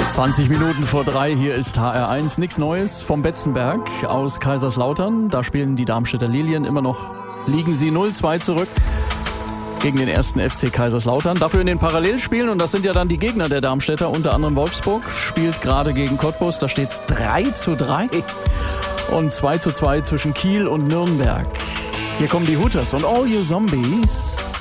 20 Minuten vor 3, hier ist HR1. Nichts Neues vom Betzenberg aus Kaiserslautern. Da spielen die Darmstädter Lilien. Immer noch liegen sie 0-2 zurück gegen den ersten FC Kaiserslautern. Dafür in den Parallelspielen, und das sind ja dann die Gegner der Darmstädter, unter anderem Wolfsburg, spielt gerade gegen Cottbus. Da steht es 3-3 und 2-2 zwischen Kiel und Nürnberg. Hier kommen die Hooters und All You Zombies.